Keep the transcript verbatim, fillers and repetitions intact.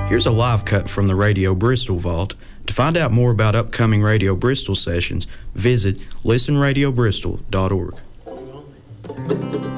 Here's a live cut from the Radio Bristol Vault. To find out more about upcoming Radio Bristol sessions, visit listen radio bristol dot org.